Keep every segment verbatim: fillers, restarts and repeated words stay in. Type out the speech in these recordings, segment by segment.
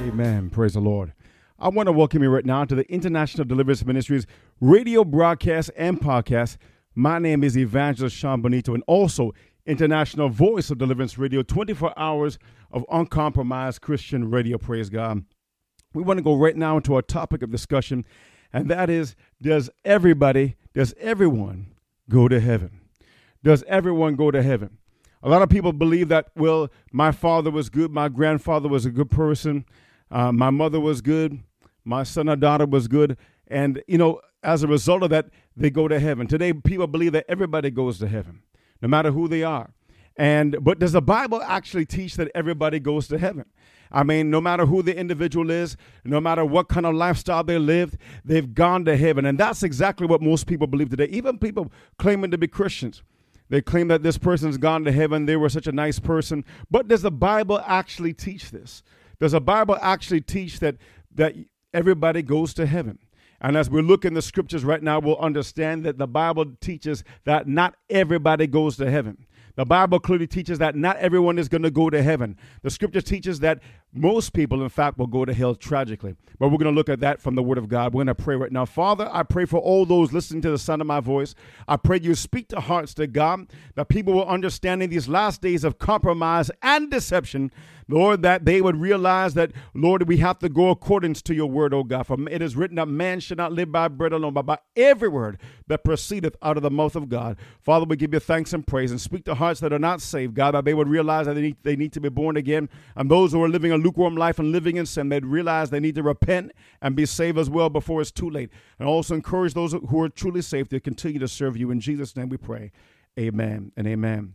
Amen. Praise the Lord. I want to welcome you right now to the International Deliverance Ministries radio broadcast and podcast. My name is Evangelist Sean Bonito, and also International Voice of Deliverance Radio, twenty-four hours of uncompromised Christian radio. Praise God. We want to go right now into our topic of discussion, and that is, does everybody, does everyone go to heaven? Does everyone go to heaven? A lot of people believe that, well, my father was good, my grandfather was a good person, uh, my mother was good, my son or daughter was good, and, you know, as a result of that, they go to heaven. Today, people believe that everybody goes to heaven, no matter who they are. And but does the Bible actually teach that everybody goes to heaven? I mean, no matter who the individual is, no matter what kind of lifestyle they lived, they've gone to heaven. And that's exactly what most people believe today. Even people claiming to be Christians. They claim that this person's gone to heaven. They were such a nice person. But does the Bible actually teach this? Does the Bible actually teach that that everybody goes to heaven? And as we look in the scriptures right now, we'll understand that the Bible teaches that not everybody goes to heaven. The Bible clearly teaches that not everyone is going to go to heaven. The scripture teaches that most people, in fact, will go to hell tragically. But we're going to look at that from the word of God. We're going to pray right now. Father, I pray for all those listening to the sound of my voice. I pray you speak to hearts to God, that people will understand in these last days of compromise and deception, Lord, that they would realize that, Lord, we have to go according to your word, oh God. For it is written that man should not live by bread alone, but by every word that proceedeth out of the mouth of God. Father, we give you thanks and praise, and speak to hearts that are not saved, God, that they would realize that they need, they need to be born again. And those who are living a lukewarm life and living in sin, they'd realize they need to repent and be saved as well before it's too late. And also encourage those who are truly saved to continue to serve you. In Jesus' name we pray. Amen and amen.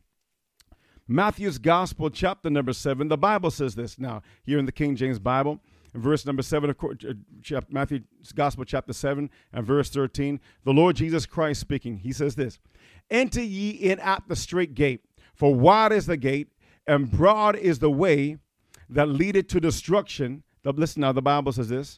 Matthew's Gospel, chapter number seven. The Bible says this now, here in the King James Bible, in verse number seven, of course, Matthew's Gospel, chapter seven, and verse thirteen. The Lord Jesus Christ speaking, he says this: Enter ye in at the straight gate, for wide is the gate, and broad is the way that leadeth to destruction. The, listen now, the Bible says this.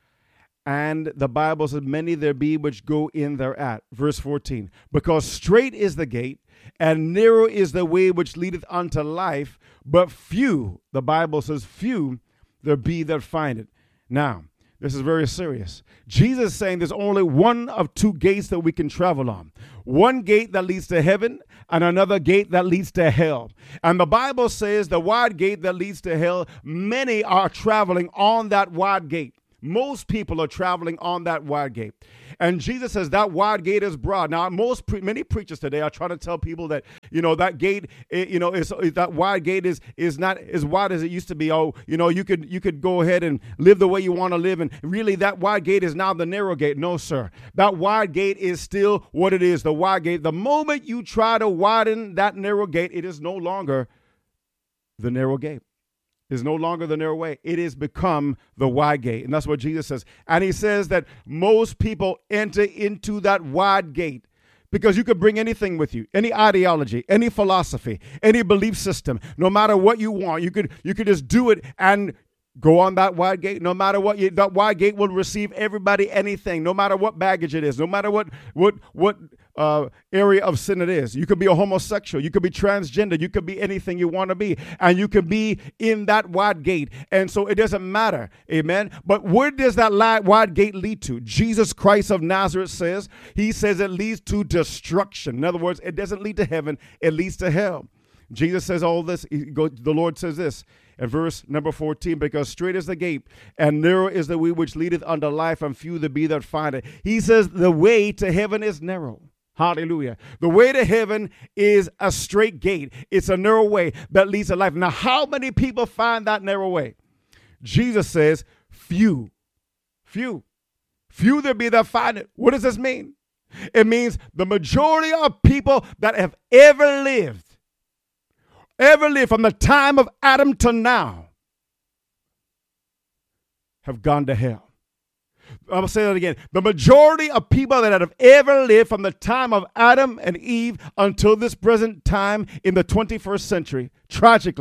And the Bible says, many there be which go in thereat. Verse fourteen. Because straight is the gate, and narrow is the way which leadeth unto life, but few, the Bible says, few there be that find it. Now, this is very serious. Jesus is saying there's only one of two gates that we can travel on. One gate that leads to heaven and another gate that leads to hell. And the Bible says the wide gate that leads to hell, many are traveling on that wide gate. Most people are traveling on that wide gate. And Jesus says that wide gate is broad. Now, most pre- many preachers today are trying to tell people that, you know, that gate, it, you know, is, is that wide gate is is not as wide as it used to be. Oh, you know, you could you could go ahead and live the way you want to live. And really, that wide gate is now the narrow gate. No, sir. That wide gate is still what it is, the wide gate. The moment you try to widen that narrow gate, it is no longer the narrow gate. Is no longer the narrow way. It has become the wide gate. And that's what Jesus says. And he says that most people enter into that wide gate because you could bring anything with you, any ideology, any philosophy, any belief system, no matter what you want. You could you could just do it and go on that wide gate. No matter what, you, that wide gate will receive everybody, anything, no matter what baggage it is, no matter what what what uh, area of sin it is. You could be a homosexual. You could be transgender. You could be anything you want to be. And you can be in that wide gate. And so it doesn't matter. Amen. But where does that wide gate lead to? Jesus Christ of Nazareth says, he says it leads to destruction. In other words, it doesn't lead to heaven. It leads to hell. Jesus says all this. He go, the Lord says this in verse number fourteen, because straight is the gate and narrow is the way which leadeth unto life, and few there be that find it. He says the way to heaven is narrow. Hallelujah. The way to heaven is a straight gate. It's a narrow way that leads to life. Now, how many people find that narrow way? Jesus says few. Few. Few there be that find it. What does this mean? It means the majority of people that have ever lived, ever lived from the time of Adam to now, have gone to hell. I'm going to say that again. The majority of people that have ever lived from the time of Adam and Eve until this present time in the twenty-first century, tragically,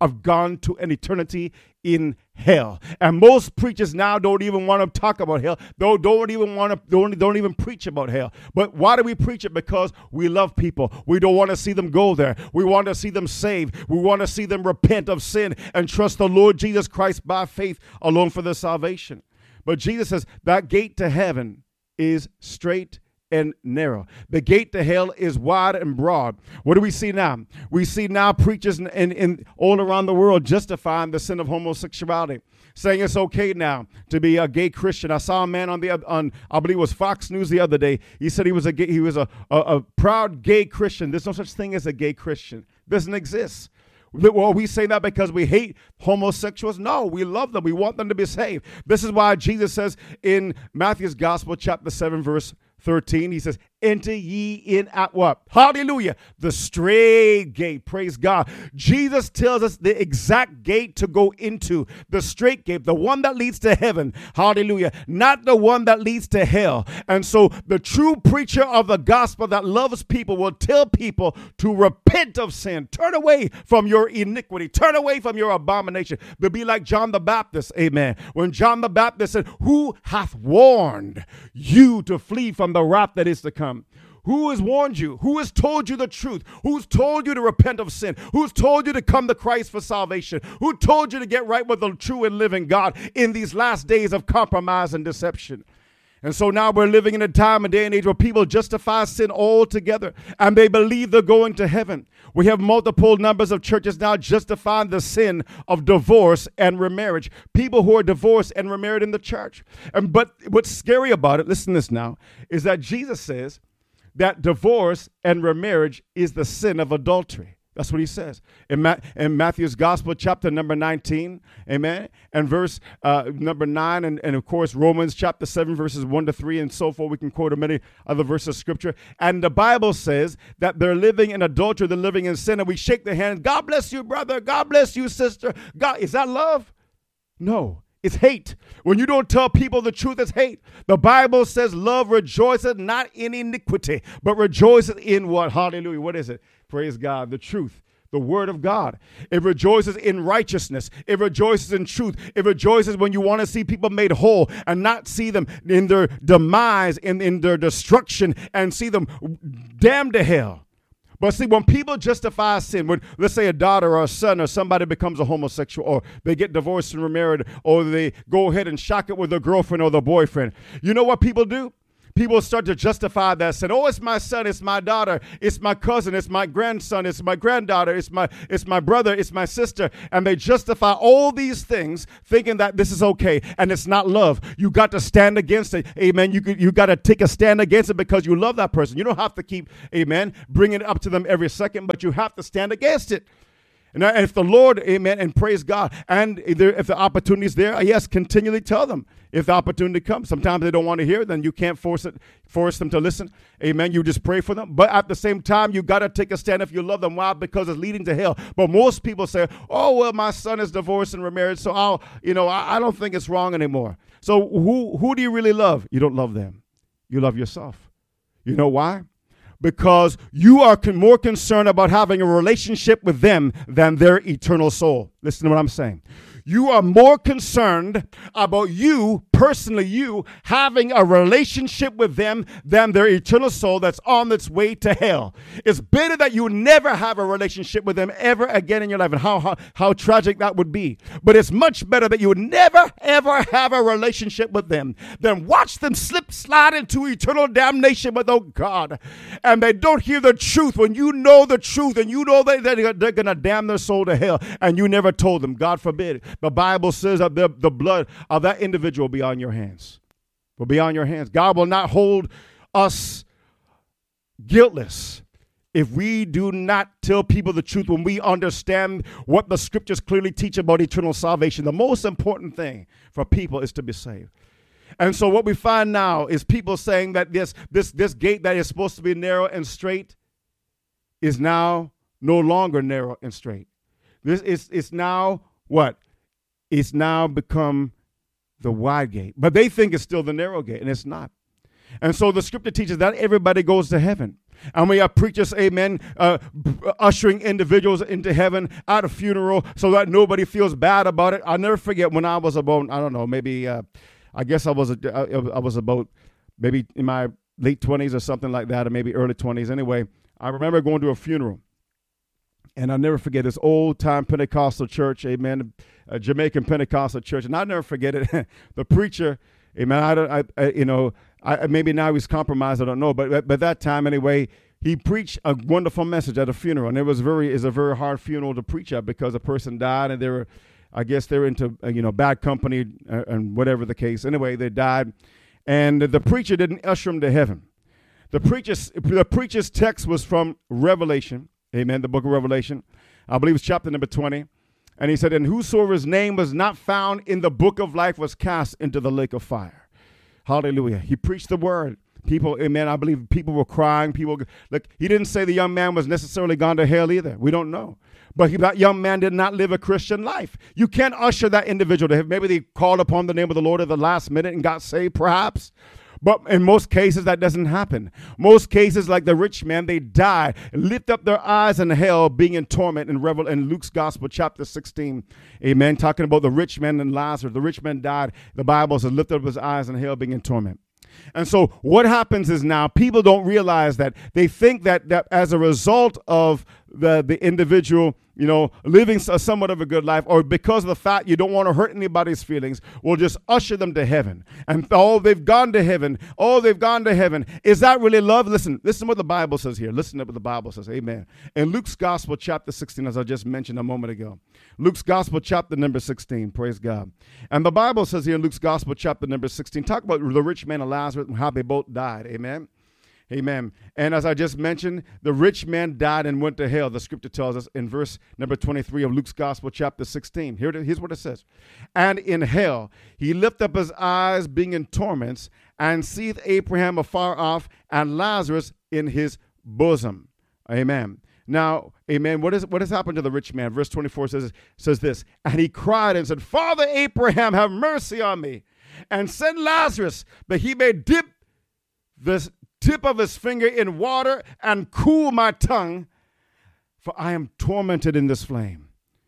have gone to an eternity in hell. And most preachers now don't even want to talk about hell. Don't, don't even want to, don't, don't even preach about hell. But why do we preach it? Because we love people. We don't want to see them go there. We want to see them saved. We want to see them repent of sin and trust the Lord Jesus Christ by faith alone for their salvation. But Jesus says that gate to heaven is straight and narrow. The gate to hell is wide and broad. What do we see now? We see now preachers in, in, in all around the world justifying the sin of homosexuality, saying it's okay now to be a gay Christian. I saw a man on the on I believe it was Fox News the other day. He said he was a gay, he was a, a, a proud gay Christian. There's no such thing as a gay Christian. It doesn't exist. Well, we say that because we hate homosexuals? No, we love them. We want them to be saved. This is why Jesus says in Matthew's Gospel, chapter seven, verse thirteen, he says, enter ye in at what? Hallelujah. The straight gate. Praise God. Jesus tells us the exact gate to go into. The straight gate, the one that leads to heaven. Hallelujah. Not the one that leads to hell. And so the true preacher of the gospel that loves people will tell people to repent of sin. Turn away from your iniquity. Turn away from your abomination. But be like John the Baptist. Amen. When John the Baptist said, who hath warned you to flee from the wrath that is to come? Who has warned you? Who has told you the truth? Who's told you to repent of sin? Who's told you to come to Christ for salvation? Who told you to get right with the true and living God in these last days of compromise and deception? And so now we're living in a time and day and age where people justify sin altogether and they believe they're going to heaven. We have multiple numbers of churches now justifying the sin of divorce and remarriage. People who are divorced and remarried in the church. And but what's scary about it, listen to this now, is that Jesus says that divorce and remarriage is the sin of adultery. That's what he says in, Ma- in Matthew's Gospel, chapter number nineteen, amen, and verse uh, number nine, and, and of course, Romans chapter seven, verses one to three, and so forth. We can quote many other verses of Scripture. And the Bible says that they're living in adultery, they're living in sin, and we shake their hand. God bless you, brother. God bless you, sister. God, is that love? No. It's hate. When you don't tell people the truth, it's hate. The Bible says love rejoices not in iniquity, but rejoices in what? Hallelujah. What is it? Praise God. The truth. The word of God. It rejoices in righteousness. It rejoices in truth. It rejoices when you want to see people made whole and not see them in their demise, in, in their destruction, and see them damned to hell. But see, when people justify sin, when let's say a daughter or a son or somebody becomes a homosexual, or they get divorced and remarried, or they go ahead and shock it with their girlfriend or their boyfriend, you know what people do? People start to justify that sin. Oh, it's my son, it's my daughter, it's my cousin, it's my grandson, it's my granddaughter, it's my it's my brother, it's my sister. And they justify all these things thinking that this is okay, and it's not love. You got to stand against it. Amen. You you got to take a stand against it because you love that person. You don't have to keep, amen, bringing it up to them every second, but you have to stand against it. And if the Lord, amen, and praise God, and if the opportunity is there, yes, continually tell them if the opportunity comes. Sometimes they don't want to hear, then you can't force it, force them to listen. Amen. You just pray for them. But at the same time, you got to take a stand if you love them. Why? Because it's leading to hell. But most people say, oh, well, my son is divorced and remarried, so I'll, you know, I, I don't think it's wrong anymore. So who, who do you really love? You don't love them. You love yourself. You know why? Because you are con- more concerned about having a relationship with them than their eternal soul. Listen to what I'm saying. You are more concerned about you, personally you, having a relationship with them than their eternal soul that's on its way to hell. It's better that you never have a relationship with them ever again in your life, and how, how, how tragic that would be. But it's much better that you would never, ever have a relationship with them than watch them slip, slide into eternal damnation without God. And they don't hear the truth when you know the truth, and you know that they're, they're going to damn their soul to hell, and you never told them. God forbid. The Bible says that the, the blood of that individual will be on your hands. Will be on your hands. God will not hold us guiltless if we do not tell people the truth when we understand what the scriptures clearly teach about eternal salvation. The most important thing for people is to be saved. And so what we find now is people saying that this, this, this gate that is supposed to be narrow and straight is now no longer narrow and straight. This is it's now what? It's now become the wide gate. But they think it's still the narrow gate, and it's not. And so the scripture teaches that everybody goes to heaven. And we have preachers, amen, uh, ushering individuals into heaven at a funeral so that nobody feels bad about it. I'll never forget when I was about, I don't know, maybe, uh, I guess I was, a, I, I was about maybe in my late twenties or something like that, or maybe early twenties. Anyway, I remember going to a funeral. And I'll never forget this old-time Pentecostal church, amen, a Jamaican Pentecostal church. And I'll never forget it. The preacher, amen, I don't, I, I you know, I, maybe now he's compromised, I don't know. But but that time, anyway, he preached a wonderful message at a funeral. And it was very, is a very hard funeral to preach at because a person died and they were, I guess they were into, uh, you know, bad company uh, and whatever the case. Anyway, they died. And the preacher didn't usher him to heaven. The preacher's, the preacher's text was from Revelation. Amen. The book of Revelation, I believe it's chapter number twenty. And he said, and whosoever's name was not found in the book of life was cast into the lake of fire. Hallelujah. He preached the word. People, amen, I believe people were crying. People, look, he didn't say the young man was necessarily gone to hell either. We don't know. But he, that young man did not live a Christian life. You can't usher that individual to heaven. Maybe they called upon the name of the Lord at the last minute and got saved, perhaps. But in most cases, that doesn't happen. Most cases, like the rich man, they die, lift up their eyes in hell, being in torment in, Revel- in Luke's Gospel, chapter sixteen. Amen. Talking about the rich man and Lazarus. The rich man died. The Bible says, lift up his eyes in hell, being in torment. And so what happens is now people don't realize that. They think that, that as a result of the, the individual, you know, living a somewhat of a good life, or because of the fact you don't want to hurt anybody's feelings, will just usher them to heaven. And oh, they've gone to heaven. Oh, they've gone to heaven. Is that really love? Listen, listen to what the Bible says here. Listen to what the Bible says. Amen. In Luke's Gospel, chapter sixteen, as I just mentioned a moment ago. Luke's Gospel, chapter number sixteen. Praise God. And the Bible says here in Luke's Gospel, chapter number sixteen, talk about the rich man and Lazarus and how they both died. Amen. Amen. And as I just mentioned, the rich man died and went to hell. The scripture tells us in verse number twenty-three of Luke's Gospel, chapter sixteen. Here, here's what it says. And in hell he lifted up his eyes, being in torments, and seeth Abraham afar off, and Lazarus in his bosom. Amen. Now, amen, what is what has happened to the rich man? Verse twenty-four says, says this, and he cried and said, Father Abraham, have mercy on me, and send Lazarus, that he may dip this tip of his finger in water and cool my tongue, for I am tormented in this flame.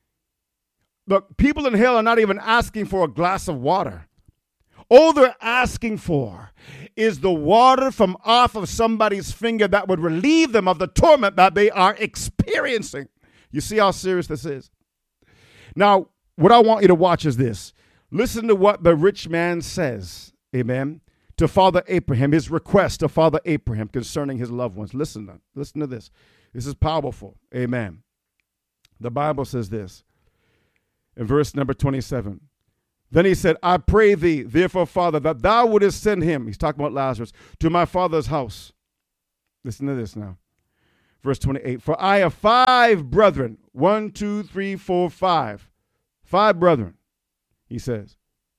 Look, people in hell are not even asking for a glass of water. All they're asking for is the water from off of somebody's finger that would relieve them of the torment that they are experiencing. You see how serious this is? Now, what I want you to watch is this. Listen to what the rich man says. Amen. To Father Abraham, his request to Father Abraham concerning his loved ones. Listen to, listen to this. This is powerful. Amen. The Bible says this in verse number twenty-seven. Then he said, I pray thee, therefore, Father, that thou wouldest send him, he's talking about Lazarus, to my father's house. Listen to this now. Verse twenty-eight. For I have five brethren. One, two, three, four, five. Five brethren, he says.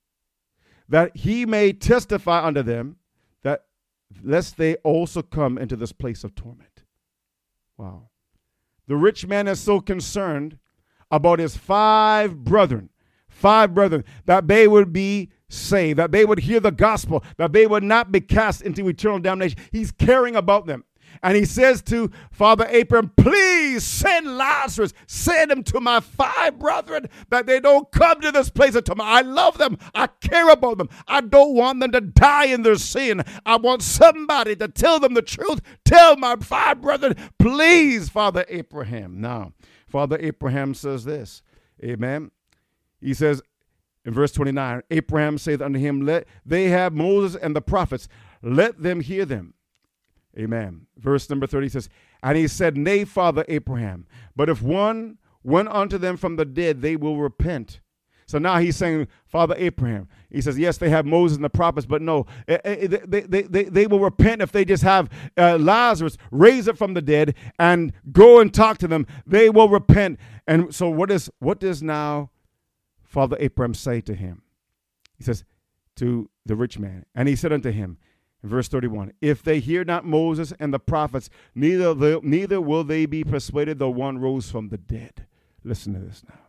That he may testify unto them, that lest they also come into this place of torment. Wow. The rich man is so concerned about his five brethren, five brethren, that they would be saved, that they would hear the gospel, that they would not be cast into eternal damnation. He's caring about them. And he says to Father Abraham, please send Lazarus, send him to my five brethren, that they don't come to this place of torment. I love them. I care about them. I don't want them to die in their sin. I want somebody to tell them the truth. Tell my five brethren, please, Father Abraham. Now, Father Abraham says this, amen. He says in verse twenty-nine, Abraham saith unto him, let they have Moses and the prophets, let them hear them. Amen. Verse number thirty says, and he said, nay, Father Abraham, but if one went unto them from the dead, they will repent. So now he's saying, Father Abraham, he says, yes, they have Moses and the prophets, but no, they, they, they, they, they will repent if they just have uh, Lazarus raise it from the dead and go and talk to them. They will repent. And so what is what does now Father Abraham say to him? He says to the rich man, and he said unto him, verse thirty-one, if they hear not Moses and the prophets, neither, they, neither will they be persuaded though one rose from the dead. Listen to this now.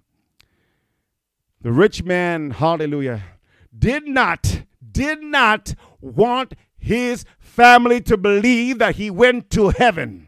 The rich man, hallelujah, did not, did not want his family to believe that he went to heaven.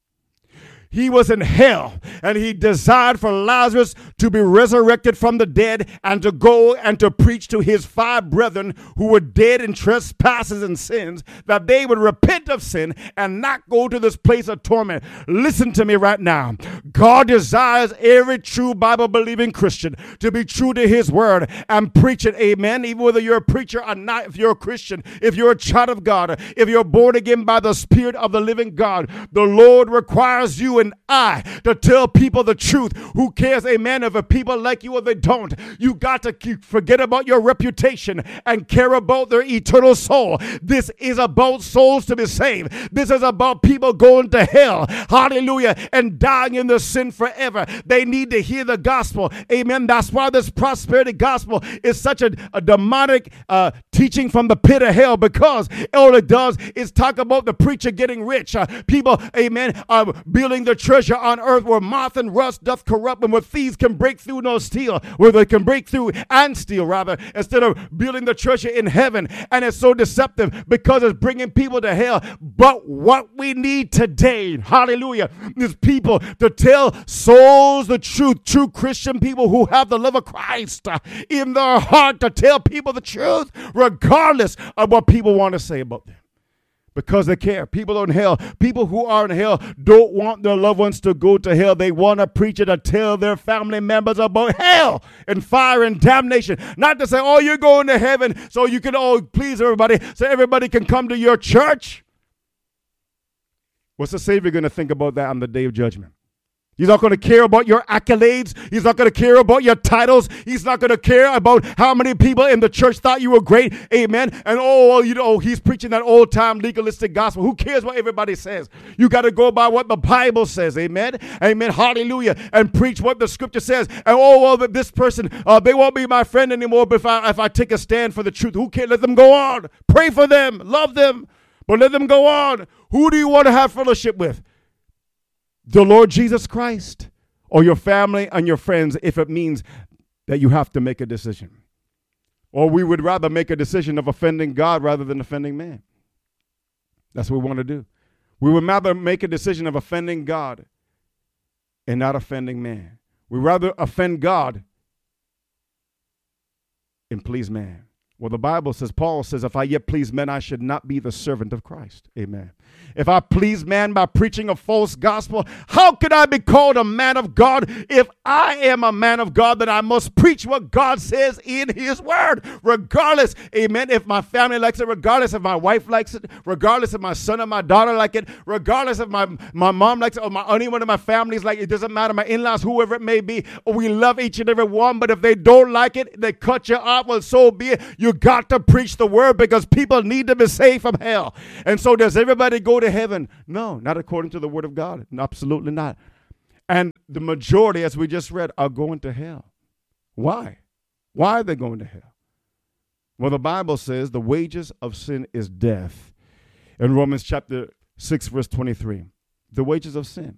He was in hell, and he desired for Lazarus to be resurrected from the dead and to go and to preach to his five brethren who were dead in trespasses and sins, that they would repent of sin and not go to this place of torment. Listen to me right now. God desires every true Bible-believing Christian to be true to his word and preach it, amen, even whether you're a preacher or not. If you're a Christian, if you're a child of God, if you're born again by the Spirit of the living God, the Lord requires you and I to tell people the truth. Who cares, amen, if a people like you or they don't? You got to keep, forget about your reputation and care about their eternal soul. This is about souls to be saved. This is about people going to hell, hallelujah, and dying in their sin forever. They need to hear the gospel, amen. That's why this prosperity gospel is such a, a demonic uh, teaching from the pit of hell, because all it does is talk about the preacher getting rich. Uh, people, amen, are building the treasure on earth where moth and rust doth corrupt, and where thieves can break through no steal, where they can break through and steal, rather, instead of building the treasure in heaven. And it's so deceptive because it's bringing people to hell. But what we need today, hallelujah, is people to tell souls the truth. True Christian people who have the love of Christ in their heart, to tell people the truth regardless of what people want to say about them, because they care. People in hell, people who are in hell don't want their loved ones to go to hell. They want a preacher to tell their family members about hell and fire and damnation. Not to say, oh, you're going to heaven so you can all please everybody, so everybody can come to your church. What's the Savior going to think about that on the day of judgment? He's not going to care about your accolades. He's not going to care about your titles. He's not going to care about how many people in the church thought you were great. Amen. And oh, well, you know, he's preaching that old-time legalistic gospel. Who cares what everybody says? You got to go by what the Bible says. Amen. Amen. Hallelujah. And preach what the scripture says. And oh, well, this person, uh, they won't be my friend anymore if I, if I take a stand for the truth. Who cares? Let them go on. Pray for them. Love them. But let them go on. Who do you want to have fellowship with? The Lord Jesus Christ, or your family and your friends, if it means that you have to make a decision. Or we would rather make a decision of offending God rather than offending man. That's what we want to do. We would rather make a decision of offending God and not offending man. We'd rather offend God and please man. Well, the Bible says, Paul says, if I yet please men, I should not be the servant of Christ. Amen. If I please man by preaching a false gospel, how could I be called a man of God? If I am a man of God, then I must preach what God says in his word, regardless, amen, if my family likes it, regardless if my wife likes it, regardless if my son or my daughter like it, regardless if my, my mom likes it, or my, anyone in my family is like it, doesn't matter, my in-laws, whoever it may be, we love each and every one, but if they don't like it, they cut you off, well, so be it. You got to preach the word because people need to be saved from hell. And so does everybody go to heaven? No, not according to the word of God. Absolutely not. And the majority, as we just read, are going to hell. Why? Why are they going to hell? Well, the Bible says the wages of sin is death. In Romans chapter six, verse twenty-three, the wages of sin.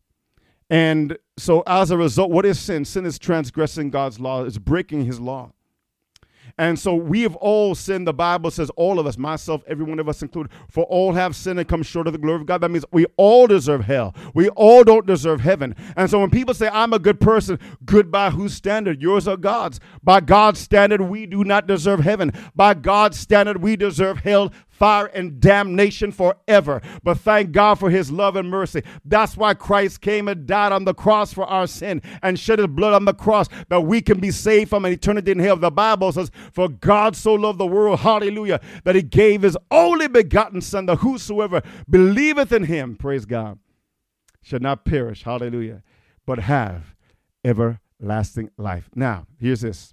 And so as a result, what is sin? Sin is transgressing God's law. It's breaking his law. And so we have all sinned. The Bible says all of us, myself, every one of us included, for all have sinned and come short of the glory of God. That means we all deserve hell. We all don't deserve heaven. And so when people say, I'm a good person, good by whose standard? Yours or God's? By God's standard, we do not deserve heaven. By God's standard, we deserve hell, fire, and damnation forever. But thank God for his love and mercy. That's why Christ came and died on the cross for our sin and shed his blood on the cross, that we can be saved from an eternity in hell. The Bible says, for God so loved the world, hallelujah, that he gave his only begotten son, that whosoever believeth in him, praise God, shall not perish, hallelujah, but have everlasting life. Now, here's this.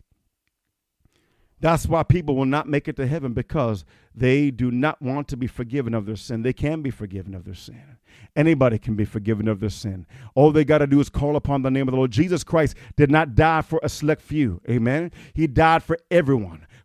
That's why people will not make it to heaven, because they do not want to be forgiven of their sin. They can be forgiven of their sin. Anybody can be forgiven of their sin. All they got to do is call upon the name of the Lord. Jesus Christ did not die for a select few. Amen. He died for everyone.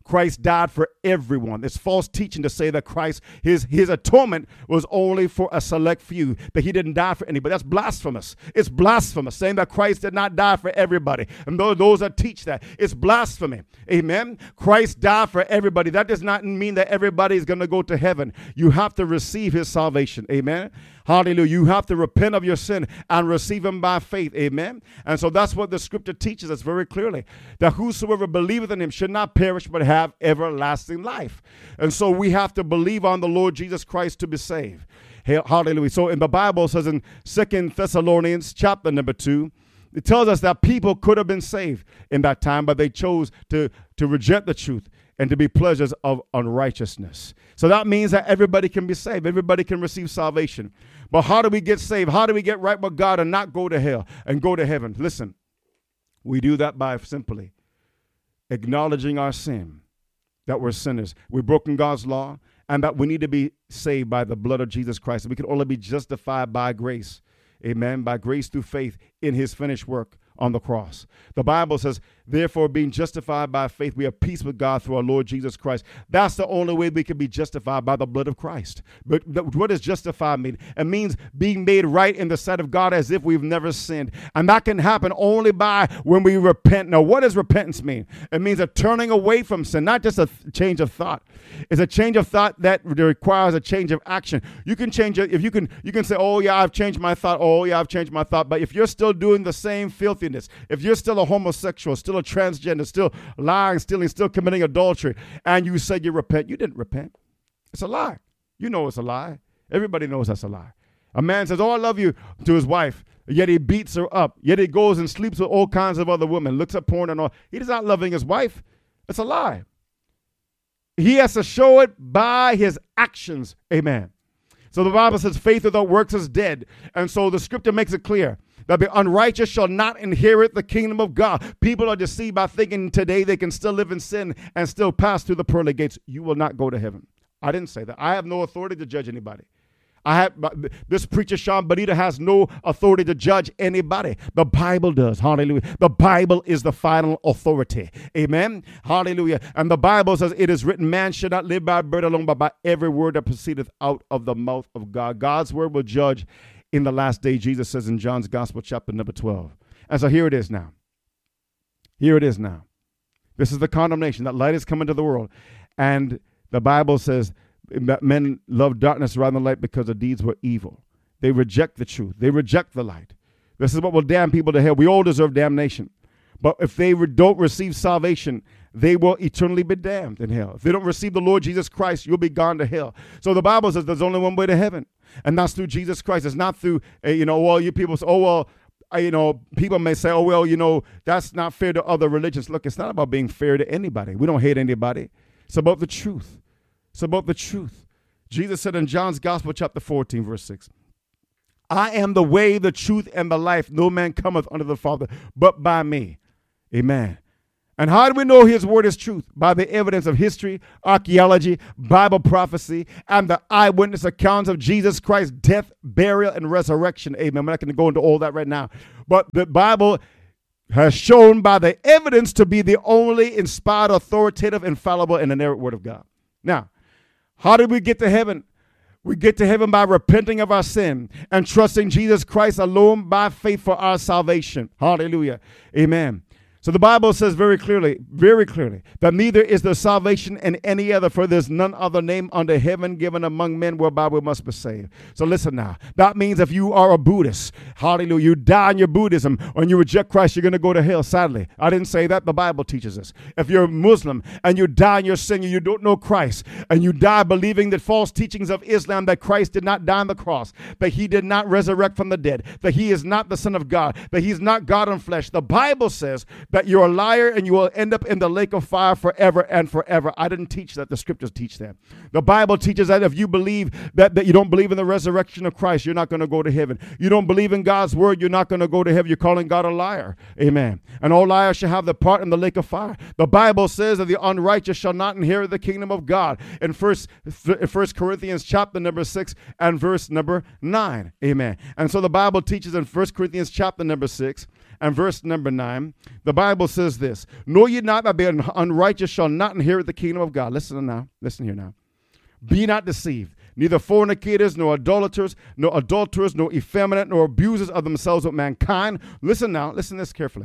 Christ died for everyone. It's false teaching to say that Christ, his, his atonement was only for a select few, that he didn't die for anybody. That's blasphemous. It's blasphemous, saying that Christ did not die for everybody. And those, those that teach that, it's blasphemy. Amen. Christ died for everybody. That does not mean that everybody is going to go to heaven. You have to receive his salvation. Amen. Hallelujah. You have to repent of your sin and receive him by faith. Amen. And so that's what the scripture teaches us very clearly, that whosoever believeth in him should not perish but have everlasting life. And so we have to believe on the Lord Jesus Christ to be saved. Hallelujah. So in the Bible says in Second Thessalonians chapter number two, it tells us that people could have been saved in that time, but they chose to, to reject the truth and to be pleasures of unrighteousness. So that means that everybody can be saved. Everybody can receive salvation. But how do we get saved? How do we get right with God and not go to hell and go to heaven? Listen, we do that by simply acknowledging our sin, that we're sinners. We've broken God's law, and that we need to be saved by the blood of Jesus Christ. We can only be justified by grace. Amen. By grace through faith in his finished work on the cross. The Bible says, therefore, being justified by faith, we have peace with God through our Lord Jesus Christ. That's the only way we can be justified, by the blood of Christ. But what does justified mean? It means being made right in the sight of God as if we've never sinned. And that can happen only by when we repent. Now, what does repentance mean? It means a turning away from sin, not just a th- change of thought. It's a change of thought that requires a change of action. You can change it. If you can, you can say, oh, yeah, I've changed my thought. Oh, yeah, I've changed my thought. But if you're still doing the same filthiness, if you're still a homosexual, still a transgender, still lying, stealing, still committing adultery, and you say you repent, you didn't repent. It's a lie. You know it's a lie. Everybody knows that's a lie. A man says, oh, I love you to his wife, yet he beats her up. Yet he goes and sleeps with all kinds of other women, looks at porn and all. He's not loving his wife. It's a lie. He has to show it by his actions. Amen. So the Bible says faith without works is dead. And so the scripture makes it clear that the unrighteous shall not inherit the kingdom of God. People are deceived by thinking today they can still live in sin and still pass through the pearly gates. You will not go to heaven. I didn't say that. I have no authority to judge anybody. I have this preacher, Sean Bonita, has no authority to judge anybody. The Bible does. Hallelujah. The Bible is the final authority. Amen. Hallelujah. And the Bible says it is written, man should not live by bread alone, but by every word that proceedeth out of the mouth of God. God's word will judge in the last day, Jesus says in John's Gospel, chapter number twelve. And so here it is now. Here it is now. This is the condemnation, that light is come into the world. And the Bible says that men love darkness rather than light because the deeds were evil. They reject the truth. They reject the light. This is what will damn people to hell. We all deserve damnation. But if they re- don't receive salvation, they will eternally be damned in hell. If they don't receive the Lord Jesus Christ, you'll be gone to hell. So the Bible says there's only one way to heaven, and that's through Jesus Christ. It's not through, uh, you know, well, you people say, oh, well, uh, you know, people may say, oh, well, you know, that's not fair to other religions. Look, it's not about being fair to anybody. We don't hate anybody. It's about the truth. It's about the truth. Jesus said in John's Gospel, chapter fourteen, verse six, I am the way, the truth, and the life. No man cometh unto the Father but by me. Amen. And how do we know his word is truth? By the evidence of history, archaeology, Bible prophecy, and the eyewitness accounts of Jesus Christ's death, burial, and resurrection. Amen. I'm not going to go into all that right now. But the Bible has shown by the evidence to be the only inspired, authoritative, infallible, and inerrant word of God. Now, how did we get to heaven? We get to heaven by repenting of our sin and trusting Jesus Christ alone by faith for our salvation. Hallelujah. Amen. So the Bible says very clearly, very clearly, that neither is there salvation in any other, for there's none other name under heaven given among men whereby we must be saved. So listen now. That means if you are a Buddhist, hallelujah, you die in your Buddhism, or you reject Christ, you're going to go to hell, sadly. I didn't say that. The Bible teaches us. If you're a Muslim and you die in your sin and you don't know Christ, and you die believing that false teachings of Islam, that Christ did not die on the cross, that he did not resurrect from the dead, that he is not the Son of God, that he's not God in flesh, the Bible says that you're a liar and you will end up in the lake of fire forever and forever. I didn't teach that. The scriptures teach that. The Bible teaches that if you believe that, that you don't believe in the resurrection of Christ, you're not going to go to heaven. You don't believe in God's word, you're not going to go to heaven. You're calling God a liar. Amen. And all liars shall have their part in the lake of fire. The Bible says that the unrighteous shall not inherit the kingdom of God. In First, First Corinthians chapter number six and verse number nine. Amen. And so the Bible teaches in First Corinthians chapter number six and verse number nine, the Bible says this, know ye not that the unrighteous shall not inherit the kingdom of God. Listen now. Listen here now. Be not deceived. Neither fornicators, nor idolaters, nor adulterers, nor effeminate, nor abusers of themselves with mankind. Listen now. Listen to this carefully.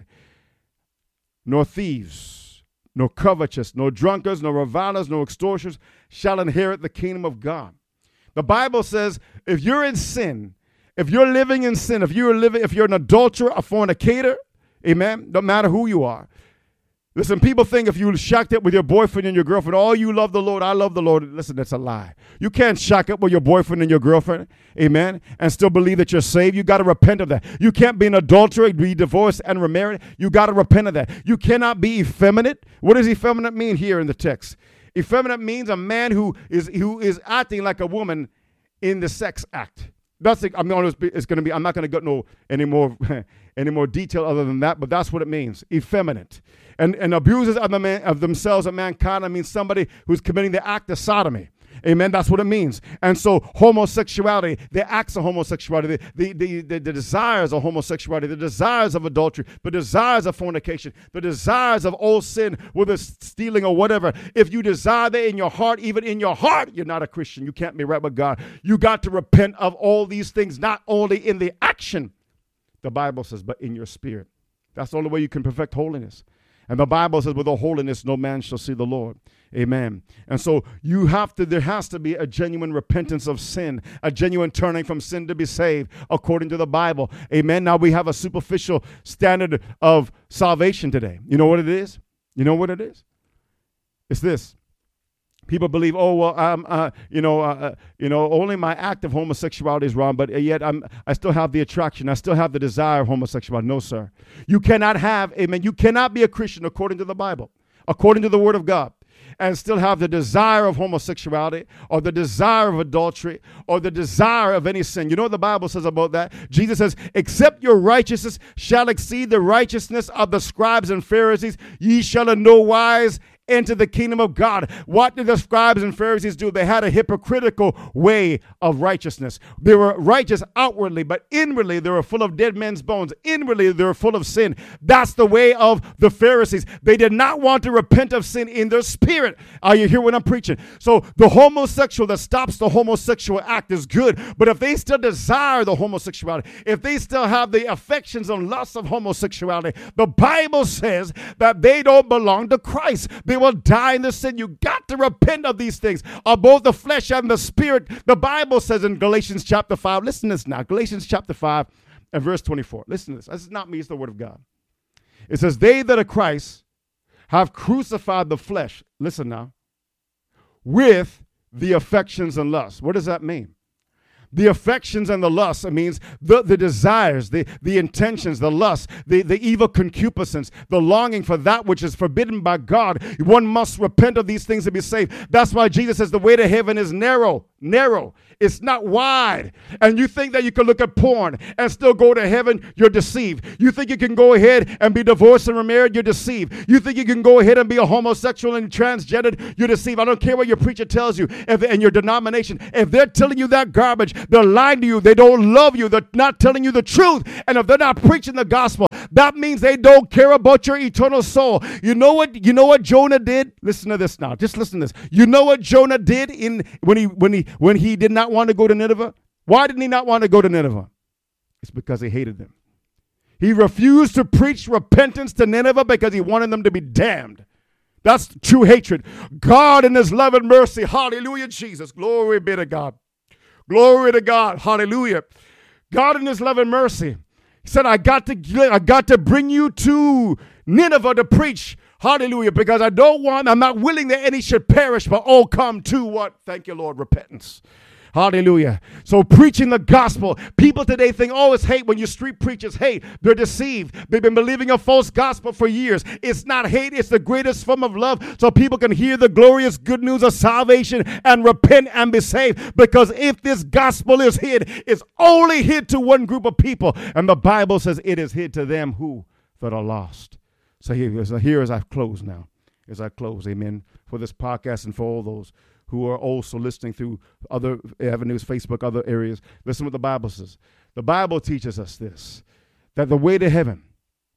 Nor thieves, nor covetous, nor drunkards, nor revilers, nor extortioners shall inherit the kingdom of God. The Bible says if you're in sin, if you're living in sin, if you're living, if you're an adulterer, a fornicator, amen, don't matter who you are. Listen, people think if you shacked up with your boyfriend and your girlfriend, oh, you love the Lord, I love the Lord. Listen, that's a lie. You can't shack up with your boyfriend and your girlfriend, amen, and still believe that you're saved. You got to repent of that. You can't be an adulterer, be divorced and remarried. You got to repent of that. You cannot be effeminate. What does effeminate mean here in the text? Effeminate means a man who is who is acting like a woman in the sex act. That's it. I'm honest, it's going to be. I'm not going to get no any more any more detail other than that. But that's what it means. Effeminate, and and abusers of the man of themselves of mankind. I mean somebody who's committing the act of sodomy. Amen. That's what it means. And so homosexuality, the acts of homosexuality, the, the, the, the desires of homosexuality, the desires of adultery, the desires of fornication, the desires of all sin, whether it's stealing or whatever. If you desire that in your heart, even in your heart, you're not a Christian. You can't be right with God. You got to repent of all these things, not only in the action, the Bible says, but in your spirit. That's the only way you can perfect holiness. And the Bible says, with all holiness, no man shall see the Lord. Amen. And so you have to, there has to be a genuine repentance of sin, a genuine turning from sin to be saved, according to the Bible. Amen. Now we have a superficial standard of salvation today. You know what it is? You know what it is? It's this. People believe, oh well, um, uh, you know, uh, you know, only my act of homosexuality is wrong, but yet I'm, I still have the attraction, I still have the desire of homosexuality. No, sir, you cannot have, amen. You cannot be a Christian according to the Bible, according to the Word of God, and still have the desire of homosexuality, or the desire of adultery, or the desire of any sin. You know what the Bible says about that? Jesus says, "Except your righteousness shall exceed the righteousness of the scribes and Pharisees, ye shall in no wise into the kingdom of God." What did the scribes and Pharisees do? They had a hypocritical way of righteousness. They were righteous outwardly, but inwardly they were full of dead men's bones. Inwardly they were full of sin. That's the way of the Pharisees. They did not want to repent of sin in their spirit. Are you hear what I'm preaching? So the homosexual that stops the homosexual act is good, but if they still desire the homosexuality, if they still have the affections and lusts of homosexuality, the Bible says that they don't belong to Christ. They will die in the sin. You got to repent of these things, of both the flesh and the spirit. The Bible says in Galatians chapter five, listen to this now, Galatians chapter five and verse twenty-four. Listen to this. This is not me, it's the Word of God. It says, they that are Christ have crucified the flesh, listen now, with the affections and lusts. What does that mean? The affections and the lusts, it means the, the desires, the, the intentions, the lust, the, the evil concupiscence, the longing for that which is forbidden by God. One must repent of these things to be saved. That's why Jesus says the way to heaven is narrow, narrow. It's not wide. And you think that you can look at porn and still go to heaven, you're deceived. You think you can go ahead and be divorced and remarried, you're deceived. You think you can go ahead and be a homosexual and transgendered, you're deceived. I don't care what your preacher tells you if, and your denomination. If they're telling you that garbage, they're lying to you. They don't love you. They're not telling you the truth. And if they're not preaching the gospel, that means they don't care about your eternal soul. You know what? You know what Jonah did? Listen to this now. Just listen to this. You know what Jonah did in when he when he when he did not want to go to Nineveh? Why didn't he not want to go to Nineveh? It's because he hated them. He refused to preach repentance to Nineveh because he wanted them to be damned. That's true hatred. God in his love and mercy. Hallelujah, Jesus. Glory be to God. Glory to God. Hallelujah. God in his love and mercy. He said, I got to I got to bring you to Nineveh to preach. Hallelujah. Because I don't want, I'm not willing that any should perish, but all come to what? Thank you, Lord, repentance. Hallelujah. So preaching the gospel. People today think, oh, it's hate. When you street preachers hate, they're deceived. They've been believing a false gospel for years. It's not hate. It's the greatest form of love so people can hear the glorious good news of salvation and repent and be saved. Because if this gospel is hid, it's only hid to one group of people. And the Bible says it is hid to them who that are lost. So here, so here as I close now, as I close, amen, for this podcast and for all those who are also listening through other avenues, Facebook, other areas. Listen what the Bible says. The Bible teaches us this, that the way to heaven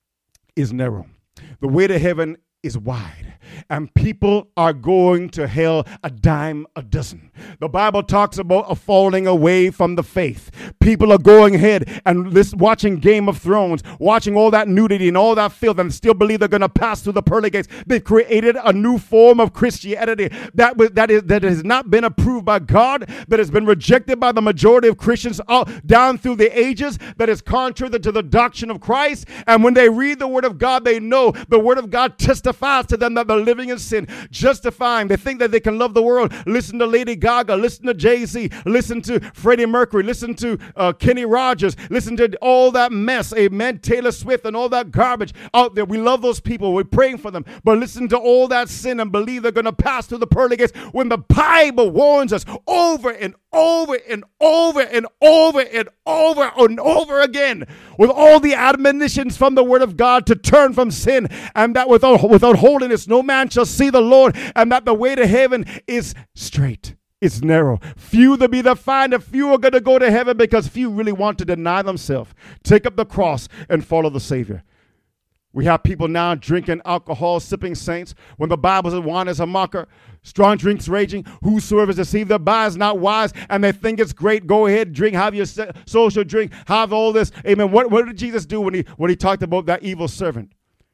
is narrow. The way to heaven is wide, and people are going to hell a dime a dozen. The Bible talks about a falling away from the faith. People are going ahead and this, watching Game of Thrones, watching all that nudity and all that filth, and still believe they're going to pass through the pearly gates. They've created a new form of Christianity that was, that is that has not been approved by God, that has been rejected by the majority of Christians all down through the ages, that is contrary to the doctrine of Christ. And when they read the Word of God, they know the Word of God testifies to them that they're living in sin, justifying. They think that they can love the world. Listen to Lady Gaga, listen to Jay-Z, listen to Freddie Mercury, listen to uh, Kenny Rogers, listen to all that mess, amen, Taylor Swift and all that garbage out there. We love those people. We're praying for them. But listen to all that sin and believe they're going to pass through the pearly gates when the Bible warns us over and over and over and over and over and over again with all the admonitions from the Word of God to turn from sin, and that without, without holiness no man shall see the Lord, and that the way to heaven is straight. It's narrow. Few there be that find, and few are going to go to heaven because few really want to deny themselves, take up the cross, and follow the Savior. We have people now drinking alcohol, sipping saints, when the Bible says wine is a mocker, strong drinks raging, whosoever is deceived thereby is not wise, and they think it's great. Go ahead, drink, have your social drink, have all this. Amen. What, what did Jesus do when he when he talked about that evil servant?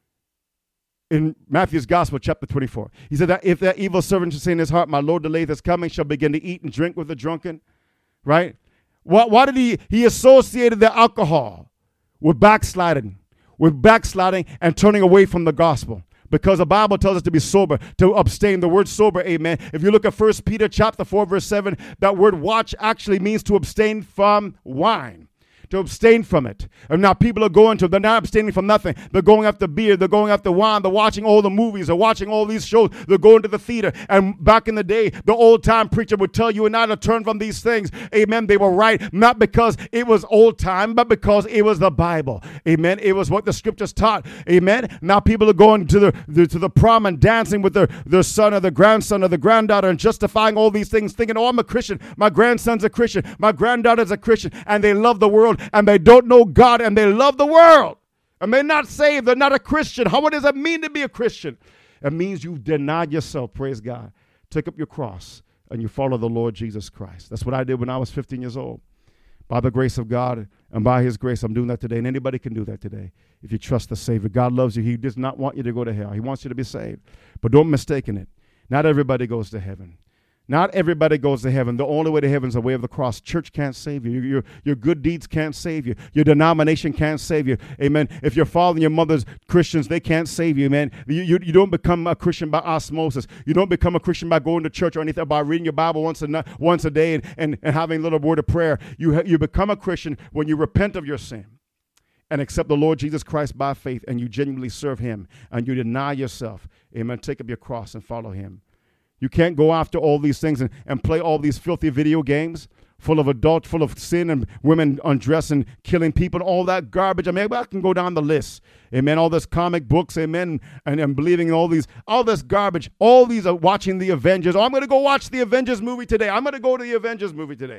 In Matthew's Gospel, chapter twenty-four, he said that if that evil servant should say in his heart, my Lord delayeth his coming, shall begin to eat and drink with the drunken, right? Why, why did he, he associated the alcohol with backsliding, with backsliding and turning away from the gospel? Because the Bible tells us to be sober, to abstain. The word sober, amen. If you look at First Peter chapter four, verse seven, that word watch actually means to abstain from wine. To abstain from it. And now people are going to, they're not abstaining from nothing. They're going after beer, they're going after wine, they're watching all the movies, they're watching all these shows, they're going to the theater. And back in the day, the old time preacher would tell you and I to turn from these things. Amen. They were right, not because it was old time, but because it was the Bible. Amen. It was what the scriptures taught. Amen. Now people are going to the, the to the prom and dancing with their, their son or their grandson or their granddaughter and justifying all these things, thinking, oh, I'm a Christian. My grandson's a Christian. My granddaughter's a Christian. And they love the world. And they don't know God, and they love the world, and they're not saved. They're not a Christian. How, what does it mean to be a Christian? It means you've denied yourself, praise God, take up your cross, and you follow the Lord Jesus Christ. That's what I did when I was fifteen years old. By the grace of God and by his grace, I'm doing that today, and anybody can do that today if you trust the Savior. God loves you. He does not want you to go to hell. He wants you to be saved, but don't mistake it. Not everybody goes to heaven. Not everybody goes to heaven. The only way to heaven is the way of the cross. Church can't save you. Your, your, your good deeds can't save you. Your denomination can't save you. Amen. If your father and your mother's Christians, they can't save you, man. You, you, you don't become a Christian by osmosis. You don't become a Christian by going to church or anything, by reading your Bible once a, once a day and, and, and having a little word of prayer. You, ha- you become a Christian when you repent of your sin and accept the Lord Jesus Christ by faith, and you genuinely serve him, and you deny yourself. Amen. Take up your cross and follow him. You can't go after all these things and, and play all these filthy video games full of adult, full of sin and women undressing, killing people, all that garbage. I mean, I can go down the list. Amen. All this comic books, amen, and, and believing in all these, all this garbage. All these are watching the Avengers. Oh, I'm going to go watch the Avengers movie today. I'm going to go to the Avengers movie today.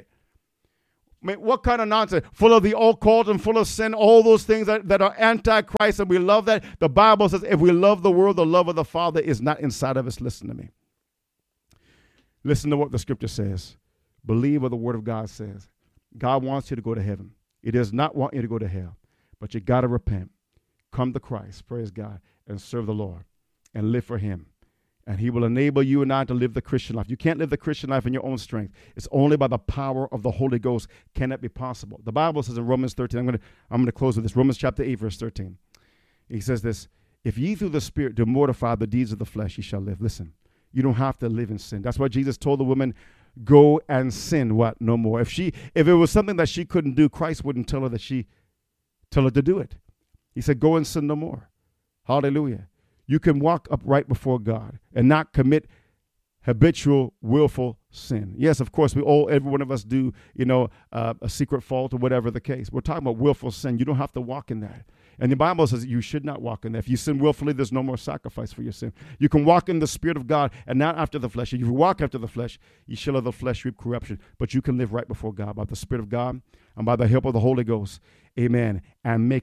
I mean, what kind of nonsense? Full of the occult and full of sin, all those things that, that are anti-Christ, and we love that. The Bible says if we love the world, the love of the Father is not inside of us. Listen to me. Listen to what the scripture says. Believe what the word of God says. God wants you to go to heaven. He does not want you to go to hell. But you got to repent. Come to Christ, praise God, and serve the Lord and live for him. And he will enable you and I to live the Christian life. You can't live the Christian life in your own strength. It's only by the power of the Holy Ghost can that be possible. The Bible says in Romans thirteen, I'm going to I'm going to close with this. Romans chapter eight, verse thirteen. He says this, if ye through the Spirit do mortify the deeds of the flesh, ye shall live. Listen. You don't have to live in sin. That's why Jesus told the woman, go and sin, what? No more. If she, if it was something that she couldn't do, Christ wouldn't tell her that she, tell her to do it. He said, go and sin no more. Hallelujah. You can walk upright before God and not commit habitual, willful sin. Yes, of course, we all, every one of us do, you know, uh, a secret fault or whatever the case. We're talking about willful sin. You don't have to walk in that. And the Bible says you should not walk in that. If you sin willfully, there's no more sacrifice for your sin. You can walk in the Spirit of God and not after the flesh. If you walk after the flesh, you shall of the flesh reap corruption. But you can live right before God by the Spirit of God and by the help of the Holy Ghost. Amen. And make it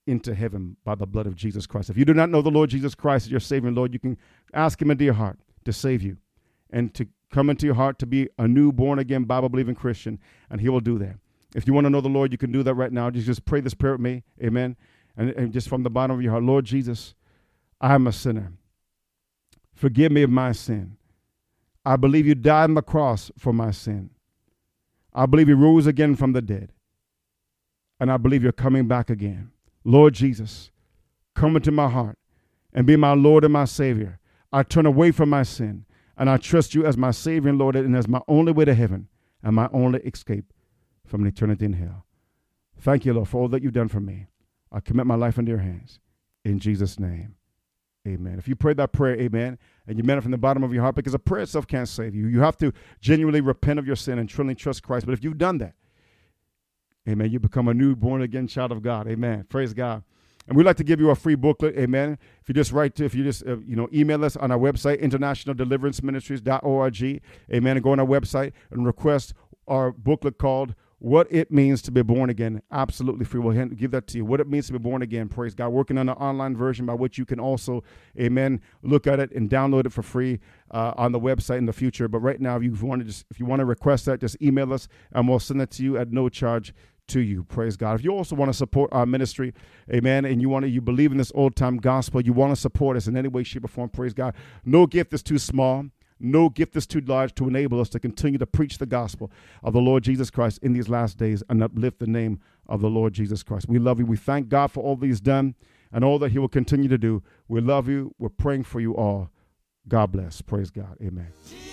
into heaven by the blood of Jesus Christ. If you do not know the Lord Jesus Christ as your Savior and Lord, you can ask him into your heart to save you and to come into your heart to be a new born-again Bible-believing Christian, and he will do that. If you want to know the Lord, you can do that right now. Just, just pray this prayer with me. Amen. And, and just from the bottom of your heart, Lord Jesus, I am a sinner. Forgive me of my sin. I believe you died on the cross for my sin. I believe you rose again from the dead. And I believe you're coming back again. Lord Jesus, come into my heart and be my Lord and my Savior. I turn away from my sin, and I trust you as my Savior and Lord and as my only way to heaven and my only escape from an eternity in hell. Thank you, Lord, for all that you've done for me. I commit my life into your hands. In Jesus' name, amen. If you prayed that prayer, amen, and you meant it from the bottom of your heart, because a prayer itself can't save you. You have to genuinely repent of your sin and truly trust Christ. But if you've done that, amen, you become a new born-again child of God. Amen. Praise God. And we'd like to give you a free booklet. Amen. If you just write to, if you just, uh, you know, email us on our website, international deliverance ministries dot org. Amen. And go on our website and request our booklet called What It Means to Be Born Again. Absolutely free. We'll hand, give that to you. What it means to be born again. Praise God. Working on an online version by which you can also, amen, look at it and download it for free uh, on the website in the future. But right now, if you want to just, if you want to request that, just email us and we'll send it to you at no charge to you. Praise God. If you also want to support our ministry, amen, and you want to, you believe in this old time gospel, you want to support us in any way, shape, or form, praise God. No gift is too small. No gift is too large to enable us to continue to preach the gospel of the Lord Jesus Christ in these last days and uplift the name of the Lord Jesus Christ. We love you. We thank God for all that he's done and all that he will continue to do. We love you. We're praying for you all. God bless. Praise God. Amen.